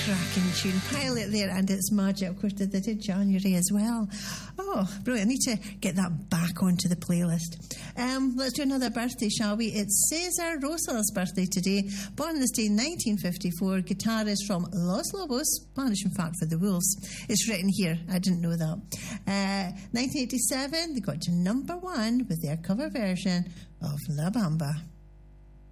cracking tune. Pilot there, and it's Magic. Of course, they did January as well. Oh, brilliant. I need to get that back onto the playlist. Let's do another birthday, shall we? It's Cesar Rosa's birthday today. Born on this day in 1954. Guitarist from Los Lobos. Spanish, in fact, for the Wolves. It's written here. I didn't know that. 1987, they got to number 1 with their cover version of La Bamba.